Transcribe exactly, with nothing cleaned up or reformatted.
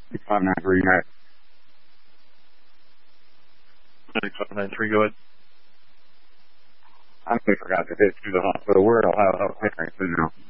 six five nine three, right? six five nine three, go ahead. I really forgot to hit to the hospital. We're at Ohio Health Care now.